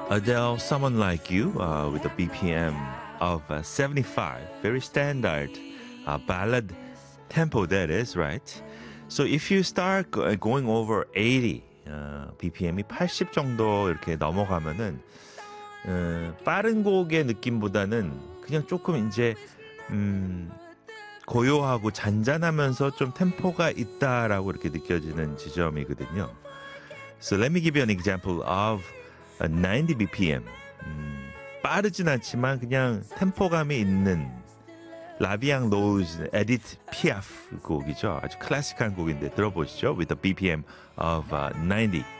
Adele, Someone Like You, with a BPM of 75, very standard ballad tempo, that is, right? So if you start going over 80, BPM이 80 정도 이렇게 넘어가면은 빠른 곡의 느낌보다는 그냥 조금 이제 고요하고 잔잔하면서 좀 템포가 있다라고 이렇게 느껴지는 지점이거든요. So let me give you an example of 90 BPM. 빠르진 않지만 그냥 템포감이 있는 라비앙 로즈 에디트 피아프 곡이죠. 아주 클래식한 곡인데 들어보시죠. With a BPM of 90.